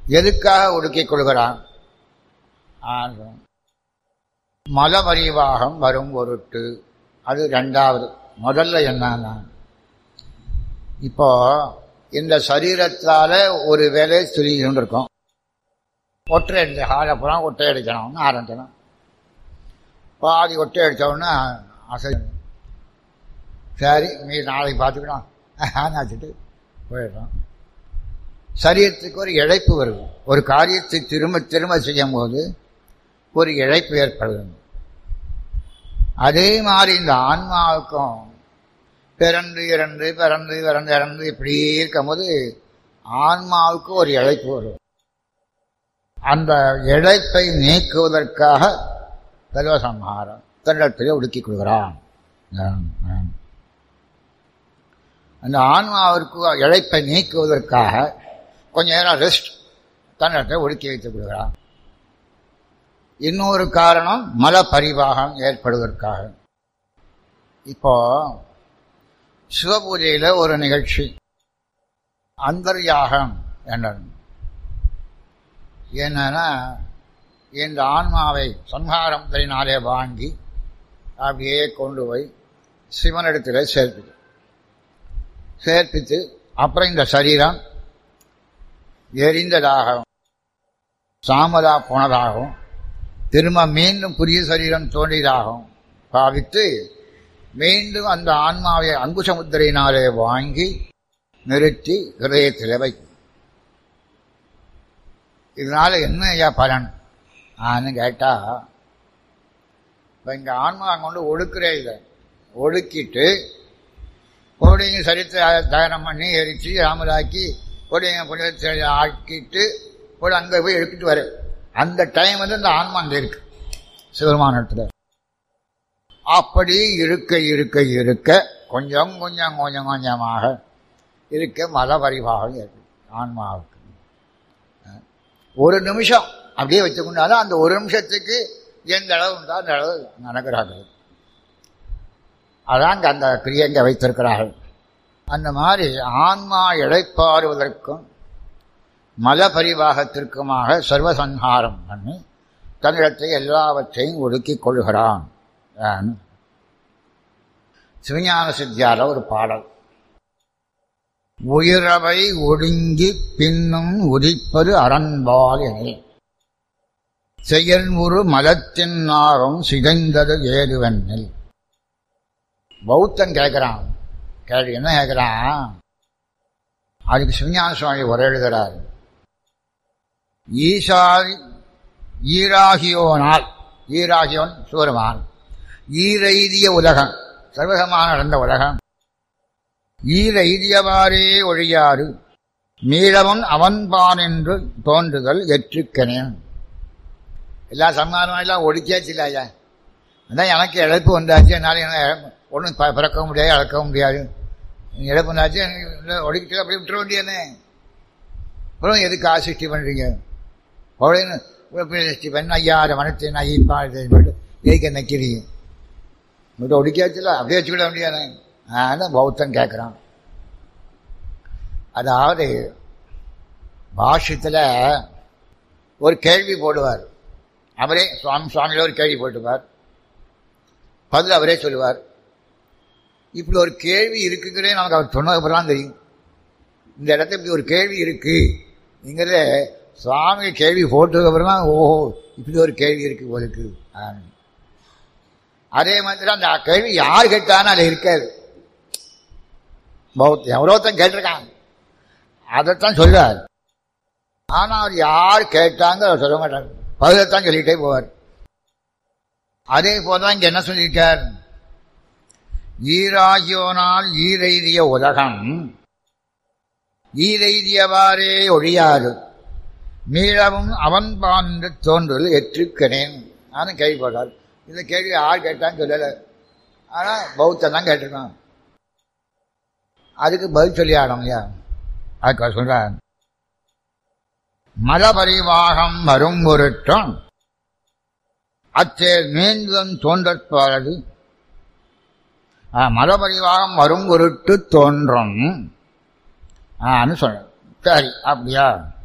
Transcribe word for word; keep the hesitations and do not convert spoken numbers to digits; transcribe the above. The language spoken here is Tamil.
எதுக்காக ஒடுக்கிக் கொள்கிறான்? மலபரிவாகம் வரும் பொருட்டு. அது ரெண்டாவது. முதல்ல என்னன்னா, இப்போ இந்த சரீரத்தால ஒரு வேலையை சொல்லிக்கிட்டு இருக்கோம். ஒற்றை அடிச்ச ஹாலப்புறம் ஒற்றை அடிக்கணும்னு ஆரம்பிக்கணும். பாதி ஒற்றை அடித்தோடனே அசை சரி மீ நாளைக்கு பார்த்துக்கணும் ஆனாச்சுட்டு போயிடுறோம். சரீரத்துக்கு ஒரு இழைப்பு வருது. ஒரு காரியத்தை திரும்ப திரும்ப செய்யும் போது ஒரு இழைப்பு ஏற்படுது. அதே மாதிரி இந்த ஆன்மாவுக்கும் பிறந்து இறந்து பிறந்து பிறந்து இறந்து இப்படி இருக்கும்போது ஆன்மாவுக்கு ஒரு இழைப்பு வரும். அந்த இழைப்பை நீக்குவதற்காக சர்வசம்ஹாரம் தன்னிடத்திலே ஒடுக்கிக் கொள்கிறான். அந்த ஆன்மாவிற்கு இழைப்பை நீக்குவதற்காக கொஞ்ச நேரம் ரெஸ்ட் தன்னிடத்தை ஒடுக்கி வைத்துக் கொள்கிறான். இன்னொரு காரணம் மல பரிவாகம் ஏற்படுவதற்காக. இப்போ சிவபூஜையில் ஒரு நிகழ்ச்சி அந்தர்யாகம் என்னது என்னன்னா, இந்த ஆன்மாவை சம்ஹாரம் தரினாலே வாங்கி அப்படியே கொண்டு போய் சிவனிடத்தில் சேர்ப்பித்து சேர்ப்பித்து அப்புறம் இந்த சரீரம் எரிந்ததாகவும் சாமதா போனதாகவும் திரும்ப மீண்டும் புதிய சரீரம் தோன்றியதாகவும் பாவித்து மீண்டும் அந்த ஆன்மாவை அங்குசமுத்திரையினாலே வாங்கி நிறுத்தி ஹிருதயத்தில் வைக்கும். இதனால என்ன ஐயா பலன் ஆன்னு கேட்டா, இப்போ இங்கே ஆன்மா கொண்டு ஒடுக்கிறே இல்லை, ஒடுக்கிட்டு பொடிங்க சரித்து தகனம் பண்ணி எரித்து ராமதாக்கி பொடிங்க புனித ஆக்கிட்டு பொடி அங்கே போய் எடுத்துட்டு வர அந்த டைம் வந்து இந்த ஆன்மா அங்கே இருக்கு சிவருமானத்தில். அப்படி இருக்க இருக்க இருக்க கொஞ்சம் கொஞ்சம் கொஞ்சம் கொஞ்சமாக இருக்க மலபரிவாகம் ஏற்படும் ஆன்மாவுக்கு. ஒரு நிமிஷம் அப்படியே வச்சுக்கொண்டாலும் அந்த ஒரு நிமிஷத்துக்கு எந்த அளவு உண்டோ அந்த அளவு நடக்கிறார்கள். அதான் அந்த கிரியங்க வைத்திருக்கிறார்கள். அந்த மாதிரி ஆன்மா இழைப்பாறுவதற்கும் மலபரிவாகத்திற்குமாக சர்வசம்ஹாரம் பண்ணி தன்னிடத்தை எல்லாவற்றையும் ஒடுக்கிக் கொள்கிறான். சிவஞான சித்தியால ஒரு பாடல், உயிரவை ஒடுங்கி பின்னும் உதிப்பது அரண்பால் எனில் செயல் ஒரு மலத்தின் நாகம் சிதைந்தது ஏதுவெனில். பௌத்தன் கேட்கிறான் கேள்வி, என்ன கேட்கிறான்? அதுக்கு சிவஞான சுவாமி உரை எழுதுகிறார். ஈசாரி ஈராகியோனால், ஈராகியோன் சூரமான், ஈரெய்திய உலகம் சர்வசமான நடந்த உலகம் ஈரெய்தியவாறே ஒழியாறு மீளவன் அவன்பான் என்று தோன்றுதல் எற்றுக்கனேன். எல்லா சம்மானம் எல்லாம் ஒடுக்கியாச்சு இல்லை ஐயா. அதான் எனக்கு இழப்பு வந்தாச்சு, என்னால் என்ன ஒன்றும் பிறக்க முடியாது இழக்க முடியாது. இழப்பு வந்தாச்சு ஒடுக்கிட்டு அப்படி விட்டுற வேண்டியதுனே. அப்புறம் எதுக்கு ஆசிஷ்டி பண்ணுறீங்க? அப்படின்னு சிருஷ்டி பண்ண ஐயாறு மனத்தை ஐப்பாடு எதுக்க நிற்கிறீங்க? உங்கள்கிட்ட ஒடுக்கியாச்சுல அப்படியே வச்சுக்கிட முடியாது. அதான் பௌத்தன் கேட்குறான். அதாவது பாஷ்யத்தில் ஒரு கேள்வி போடுவார் அவரே, சுவாமி சுவாமியில் ஒரு கேள்வி போட்டுவார், பதில் அவரே சொல்லுவார். இப்படி ஒரு கேள்வி இருக்குங்கிறதே நமக்கு அவர் சொன்னதுக்கு தான் தெரியும். இந்த இடத்துல இப்படி ஒரு கேள்வி இருக்கு இங்கிறத சுவாமி கேள்வி போட்டதுக்கு அப்புறம் தான் ஓஹோ இப்படி ஒரு கேள்வி இருக்கு போலுக்கு. அதே மாதிரி அந்த கேள்வி யார் கேட்டான்னு அதில் இருக்காது. பௌத்த எவ்வளோத்தான் கேட்டிருக்காங்க அதைத்தான் சொல்லுவார். ஆனால் அவர் யார் கேட்டாங்க அவர் சொல்ல மாட்டார், பதிலைத்தான் சொல்லிட்டே போவார். அதே போலதான் இங்க என்ன சொல்லியிருக்கார்? ஈராகியோனால் ஈரெய்திய உலகம் ஈரெய்தியவாறே ஒழியாது மீளவும் அவன் பாண்டு தோன்றுதல் எற்றுக்கனேன். நானும் கேள்வி போட்டார். இந்த கேள்வி யார் கேட்டான்னு சொல்லலை, ஆனால் பௌத்தன் தான் கேட்டிருக்கான். அதுக்கு பதில் சொல்லி ஆகணும் இல்லையா? அதுக்காக சொல்றார், மலபரிவாகம் வரும் பொருட்டும் அச்சே மீண்டும் தோன்றற்பாரது. மலபரிவாகம் வரும் பொருட்டு தோன்றும் சொல்ற. சரி அப்படியா?